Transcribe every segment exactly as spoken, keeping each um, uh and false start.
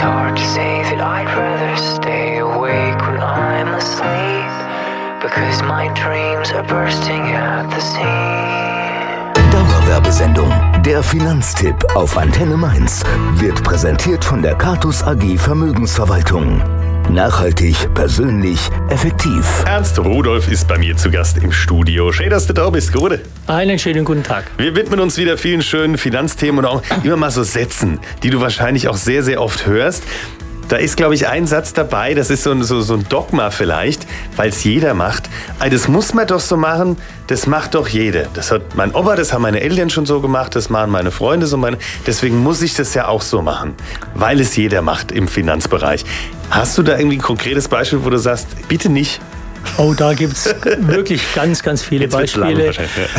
hard to say that I'd rather stay awake when I'm asleep, because my dreams are bursting at the seams. Dauerwerbesendung. Der Finanztipp auf Antenne Mainz wird präsentiert von der Catus A G Vermögensverwaltung. Nachhaltig, persönlich, effektiv. Ernst Rudolph ist bei mir zu Gast im Studio. Schön, dass du da bist, Gute. Einen schönen guten Tag. Wir widmen uns wieder vielen schönen Finanzthemen und auch immer mal so Sätzen, die du wahrscheinlich auch sehr, sehr oft hörst. Da ist, glaube ich, ein Satz dabei, das ist so ein, so, so ein Dogma vielleicht, weil es jeder macht. Das muss man doch so machen, das macht doch jeder. Das hat mein Opa, das haben meine Eltern schon so gemacht, das machen meine Freunde so. Meine, deswegen muss ich das ja auch so machen, weil es jeder macht im Finanzbereich. Hast du da irgendwie ein konkretes Beispiel, wo du sagst, bitte nicht? Oh, da gibt es wirklich ganz, ganz viele Jetzt Beispiele.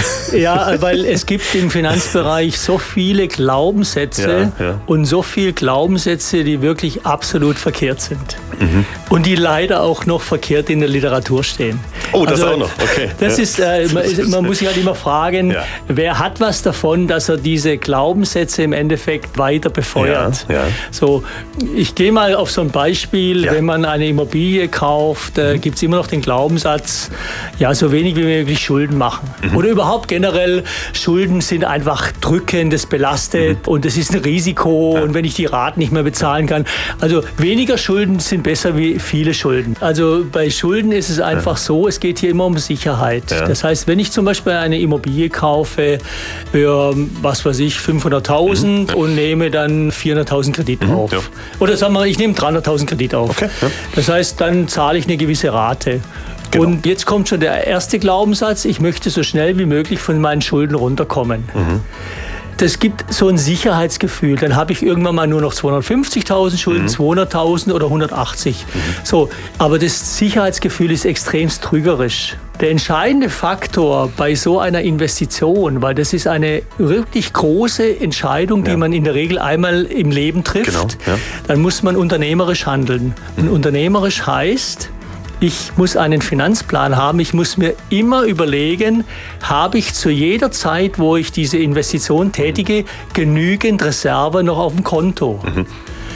Ja, weil es gibt im Finanzbereich so viele Glaubenssätze ja, ja. und so viele Glaubenssätze, die wirklich absolut verkehrt sind. Mhm. Und die leider auch noch verkehrt in der Literatur stehen. Oh, das also, auch noch, okay. Das ja. ist, äh, man, man muss sich halt immer fragen, ja. wer hat was davon, dass er diese Glaubenssätze im Endeffekt weiter befeuert. Ja, ja. So, ich gehe mal auf so ein Beispiel, Ja. wenn man eine Immobilie kauft, äh, Mhm. gibt es immer noch den Glaubenssatz, ja, so wenig wie möglich Schulden machen. Mhm. Oder überhaupt generell, Schulden sind einfach drückend, das belastet mhm. und es ist ein Risiko ja. und wenn ich die Raten nicht mehr bezahlen kann. Also weniger Schulden sind besser wie viele Schulden. Also bei Schulden ist es einfach ja. so, es geht hier immer um Sicherheit. Ja. Das heißt, wenn ich zum Beispiel eine Immobilie kaufe für, was weiß ich, fünfhunderttausend mhm. und nehme dann vierhunderttausend Kredit mhm. auf. Ja. Oder sagen wir, ich nehme dreihunderttausend Kredit auf. Okay. Ja. Das heißt, dann zahle ich eine gewisse Rate. Genau. Und jetzt kommt schon der erste Glaubenssatz, ich möchte so schnell wie möglich von meinen Schulden runterkommen. Mhm. Das gibt so ein Sicherheitsgefühl. Dann habe ich irgendwann mal nur noch zweihundertfünfzigtausend Schulden, mhm. zweihunderttausend oder hundertachtzig. Mhm. So, aber das Sicherheitsgefühl ist extremst trügerisch. Der entscheidende Faktor bei so einer Investition, weil das ist eine wirklich große Entscheidung, die ja. man in der Regel einmal im Leben trifft, genau. ja. dann muss man unternehmerisch handeln. Und mhm. unternehmerisch heißt, ich muss einen Finanzplan haben. Ich muss mir immer überlegen, habe ich zu jeder Zeit, wo ich diese Investition tätige, genügend Reserve noch auf dem Konto. Mhm.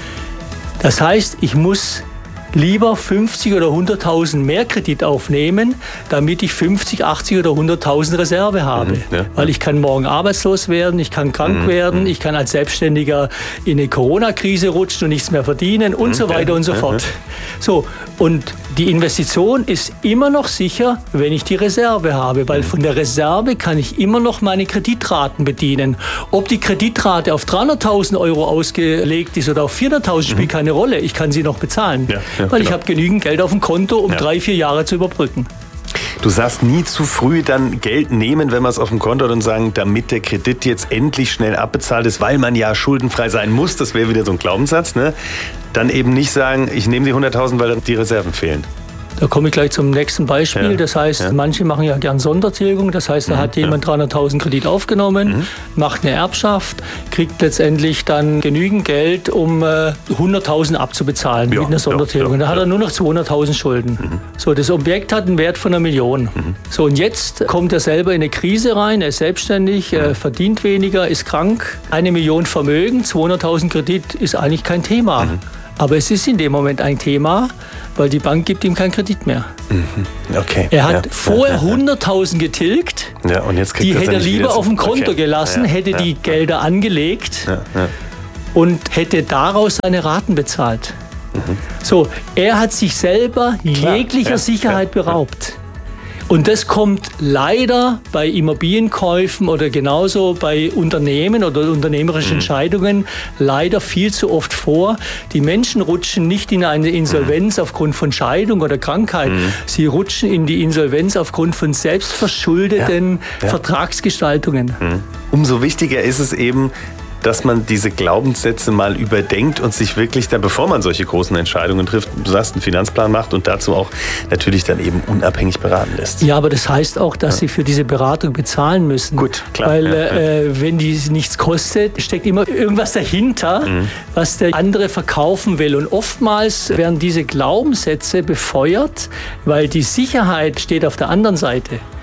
Das heißt, ich muss lieber fünfzig oder hunderttausend mehr Kredit aufnehmen, damit ich fünfzig, achtzig oder hunderttausend Reserve habe. Mhm, ja. Weil ich kann morgen arbeitslos werden, ich kann krank mhm, werden, ich kann als Selbstständiger in eine Corona-Krise rutschen und nichts mehr verdienen und mhm, so weiter ja, und so ja, fort. Ja. So, und die Investition ist immer noch sicher, wenn ich die Reserve habe, weil von der Reserve kann ich immer noch meine Kreditraten bedienen. Ob die Kreditrate auf dreihunderttausend Euro ausgelegt ist oder auf vierhunderttausend, spielt mhm. keine Rolle. Ich kann sie noch bezahlen, ja, ja, weil genau. ich habe genügend Geld auf dem Konto, um ja. drei, vier Jahre zu überbrücken. Du sagst nie zu früh dann Geld nehmen, wenn man es auf dem Konto hat und sagen, damit der Kredit jetzt endlich schnell abbezahlt ist, weil man ja schuldenfrei sein muss, das wäre wieder so ein Glaubenssatz, ne? Dann eben nicht sagen, ich nehme die hunderttausend, weil dann die Reserven fehlen. Da komme ich gleich zum nächsten Beispiel. Ja. Das heißt, ja. manche machen ja gern Sondertilgung. Das heißt, da mhm. hat jemand ja. dreihunderttausend Kredit aufgenommen, mhm. macht eine Erbschaft, kriegt letztendlich dann genügend Geld, um äh, hunderttausend abzubezahlen ja. mit einer Sondertilgung. Ja. Ja. Da hat er nur noch zweihunderttausend Schulden. Mhm. So, das Objekt hat einen Wert von einer Million. Mhm. So, und jetzt kommt er selber in eine Krise rein, er ist selbstständig, mhm. er verdient weniger, ist krank. Eine Million Vermögen, zweihunderttausend Kredit ist eigentlich kein Thema. Mhm. Aber es ist in dem Moment ein Thema, weil die Bank gibt ihm keinen Kredit mehr. Okay. Er hat ja. vorher hunderttausend getilgt, ja, und jetzt kriegt die hätte er lieber auf dem Konto okay. gelassen, ja, hätte ja, die ja. Gelder angelegt ja, ja. und hätte daraus seine Raten bezahlt. Mhm. So, er hat sich selber Klar. jeglicher ja, Sicherheit ja, beraubt. Und das kommt leider bei Immobilienkäufen oder genauso bei Unternehmen oder unternehmerischen mhm. Entscheidungen leider viel zu oft vor. Die Menschen rutschen nicht in eine Insolvenz mhm. aufgrund von Scheidung oder Krankheit. Mhm. Sie rutschen in die Insolvenz aufgrund von selbstverschuldeten ja. Ja. Vertragsgestaltungen. Mhm. Umso wichtiger ist es eben, dass man diese Glaubenssätze mal überdenkt und sich wirklich dann, bevor man solche großen Entscheidungen trifft, du sagst, einen Finanzplan macht und dazu auch natürlich dann eben unabhängig beraten lässt. Ja, aber das heißt auch, dass ja. Sie für diese Beratung bezahlen müssen. Gut, klar. Weil ja, ja. Äh, wenn die nichts kostet, steckt immer irgendwas dahinter, mhm. was der andere verkaufen will. Und oftmals werden diese Glaubenssätze befeuert, weil die Sicherheit steht auf der anderen Seite.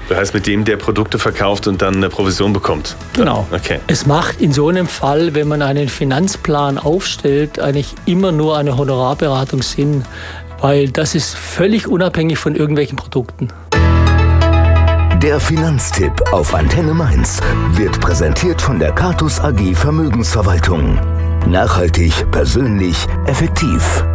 Das heißt, mit dem der Produkte verkauft und dann eine Provision bekommt? Genau. Okay. Es macht in so einem Fall, wenn man einen Finanzplan aufstellt, eigentlich immer nur eine Honorarberatung Sinn, weil das ist völlig unabhängig von irgendwelchen Produkten. Der Finanztipp auf Antenne Mainz wird präsentiert von der Catus A G Vermögensverwaltung. Nachhaltig, persönlich, effektiv.